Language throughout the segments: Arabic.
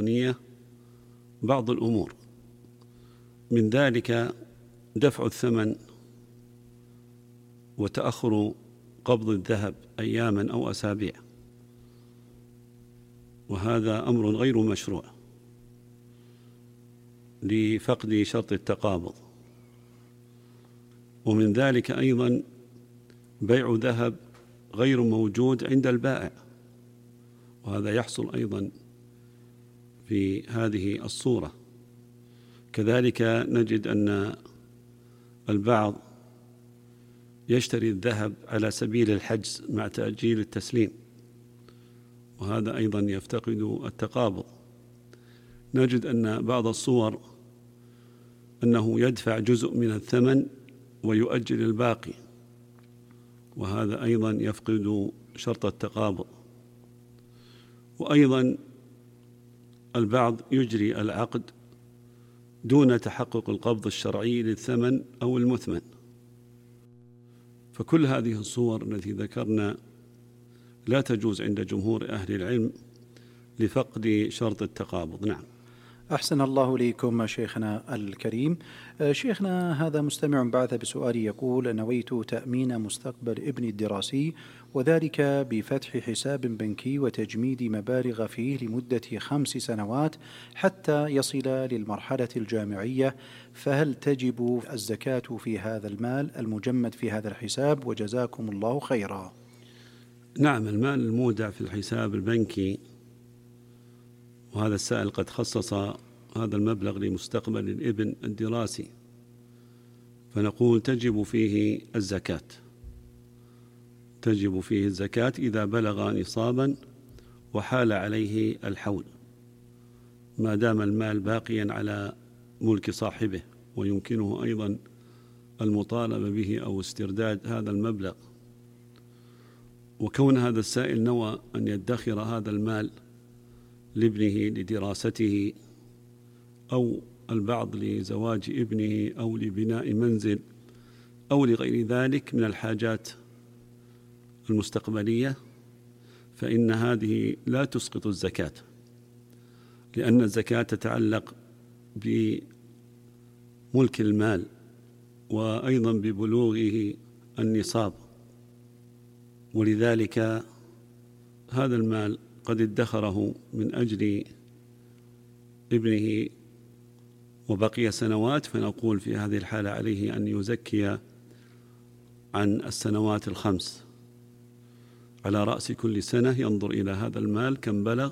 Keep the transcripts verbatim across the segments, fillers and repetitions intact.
الوطنية بعض الأمور، من ذلك دفع الثمن وتأخر قبض الذهب أياما أو أسابيع، وهذا أمر غير مشروع لفقد شرط التقابض. ومن ذلك أيضا بيع ذهب غير موجود عند البائع، وهذا يحصل أيضا في هذه الصورة. كذلك نجد أن البعض يشتري الذهب على سبيل الحجز مع تأجيل التسليم، وهذا أيضا يفتقد التقابض. نجد أن بعض الصور أنه يدفع جزء من الثمن ويؤجل الباقي، وهذا أيضا يفقد شرط التقابض. وأيضا البعض يجري العقد دون تحقق القبض الشرعي للثمن أو المثمن. فكل هذه الصور التي ذكرنا لا تجوز عند جمهور أهل العلم لفقد شرط التقابض. نعم. أحسن الله إليكم شيخنا الكريم. شيخنا هذا مستمع بعث بسؤال يقول: نويت تأمين مستقبل ابني الدراسي، وذلك بفتح حساب بنكي وتجميد مبالغ فيه لمدة خمس سنوات حتى يصل للمرحلة الجامعية، فهل تجب الزكاة في هذا المال المجمد في هذا الحساب؟ وجزاكم الله خيرا. نعم، المال المودع في الحساب البنكي، وهذا السائل قد خصص هذا المبلغ لمستقبل الابن الدراسي، فنقول تجب فيه الزكاة تجب فيه الزكاة إذا بلغ نصابا وحال عليه الحول، ما دام المال باقيا على ملك صاحبه، ويمكنه أيضا المطالبة به أو استرداد هذا المبلغ. وكون هذا السائل نوى أن يدخر هذا المال لابنه لدراسته، أو البعض لزواج ابنه، أو لبناء منزل، أو لغير ذلك من الحاجات المستقبلية، فإن هذه لا تسقط الزكاة، لأن الزكاة تتعلق بملك المال وأيضا ببلوغه النصاب. ولذلك هذا المال قد ادخره من أجل ابنه وبقي سنوات، فنقول في هذه الحالة عليه أن يزكي عن السنوات الخمس على رأس كل سنة، ينظر إلى هذا المال كم بلغ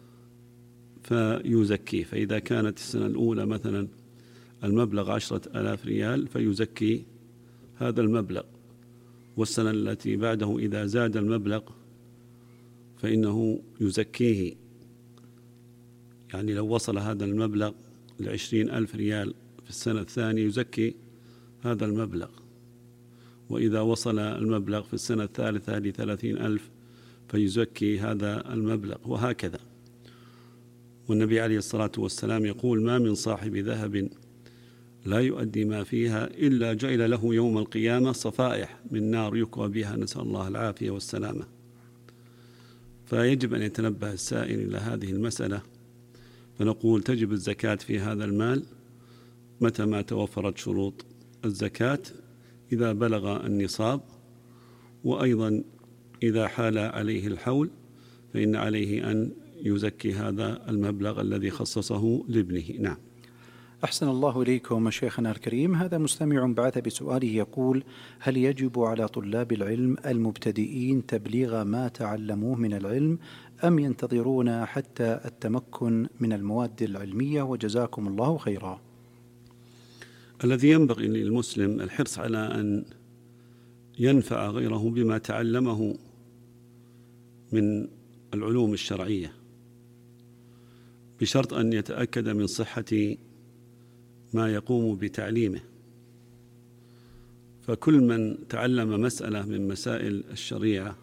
فيزكيه. فإذا كانت السنة الأولى مثلا المبلغ عشرة آلاف ريال فيزكي هذا المبلغ، والسنة التي بعده إذا زاد المبلغ فإنه يزكيه. يعني لو وصل هذا المبلغ لعشرين ألف ريال في السنة الثانية يزكي هذا المبلغ، وإذا وصل المبلغ في السنة الثالثة لثلاثين ألف فيزكي هذا المبلغ، وهكذا. والنبي عليه الصلاة والسلام يقول: ما من صاحب ذهب لا يؤدي ما فيها إلا جعل له يوم القيامة صفائح من نار يكوى بها، نسأل الله العافية والسلامة. فيجب أن يتنبه السائل إلى هذه المسألة، فنقول تجب الزكاة في هذا المال متى ما توفرت شروط الزكاة، إذا بلغ النصاب، وأيضا إذا حال عليه الحول فإن عليه أن يزكي هذا المبلغ الذي خصصه لابنه. نعم. أحسن الله إليكم شيخنا الكريم. هذا مستمع بعث بسؤاله يقول: هل يجب على طلاب العلم المبتدئين تبليغ ما تعلموه من العلم، أم ينتظرون حتى التمكن من المواد العلمية؟ وجزاكم الله خيرا. الذي ينبغي للمسلم الحرص على أن ينفع غيره بما تعلمه من العلوم الشرعية، بشرط أن يتأكد من صحة ما يقوم بتعليمه. فكل من تعلم مسألة من مسائل الشريعة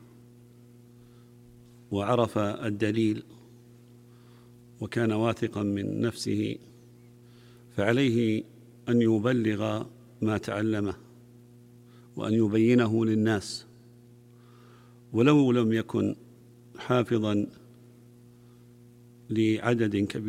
وعرف الدليل وكان واثقا من نفسه فعليه أن يبلغ ما تعلمه وأن يبينه للناس، ولو لم يكن حافظا لعدد كبير